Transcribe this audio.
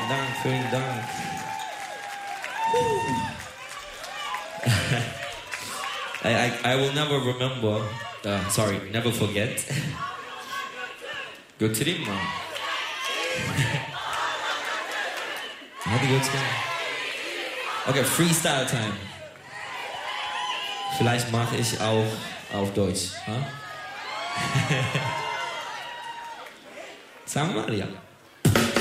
Dank, vielen Dank. I will never remember, never forget. Good to them, man. Okay, Freestyle Time. Vielleicht mache ich auch auf Deutsch. Huh? Sagen wir mal, ja.